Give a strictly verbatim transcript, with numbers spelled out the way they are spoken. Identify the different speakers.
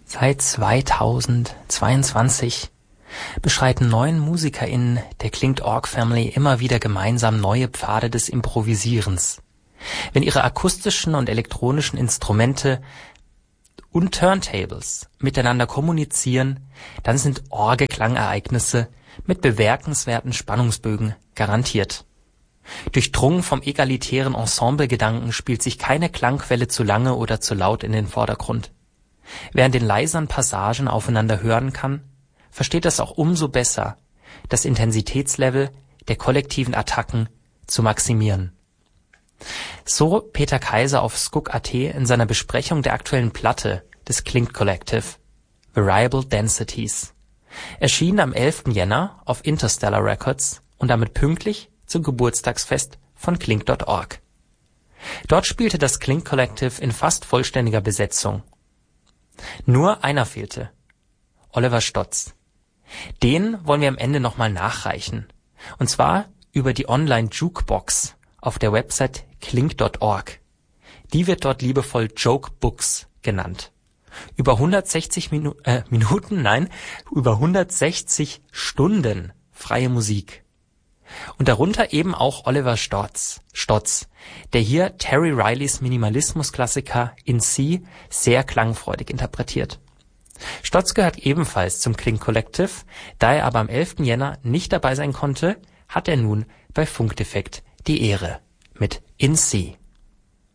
Speaker 1: Seit zweitausendzweiundzwanzig beschreiten neun MusikerInnen der Klingt Punkt org Family immer wieder gemeinsam neue Pfade des Improvisierens. Wenn ihre akustischen und elektronischen Instrumente und Turntables miteinander kommunizieren, dann sind Orgelklangereignisse mit bemerkenswerten Spannungsbögen garantiert. Durchdrungen vom egalitären Ensemblegedanken spielt sich keine Klangquelle zu lange oder zu laut in den Vordergrund. Wer in den leiseren Passagen aufeinander hören kann, versteht das auch umso besser, das Intensitätslevel der kollektiven Attacken zu maximieren. So Peter Kaiser auf Skook Punkt at in seiner Besprechung der aktuellen Platte des Klingt Collective, Variable Densities, erschienen am elften Jänner auf Interstellar Records und damit pünktlich zum Geburtstagsfest von Klingt Punkt org. Dort spielte das Klingt Collective in fast vollständiger Besetzung. Nur einer fehlte: Oliver Stotz. Den wollen wir am Ende nochmal nachreichen. Und zwar über die Online-Jukebox auf der Website Klingt Punkt org. Die wird dort liebevoll Jokebooks genannt. Über hundertsechzig Minu äh, Minuten, nein, über hundertsechzig Stunden freie Musik. Und darunter eben auch Oliver Stotz, Stotz, der hier Terry Rileys Minimalismus-Klassiker In C sehr klangfreudig interpretiert. Stotz gehört ebenfalls zum Klingt Collective, da er aber am elften Jänner nicht dabei sein konnte, hat er nun bei Funkdefekt die Ehre mit In C.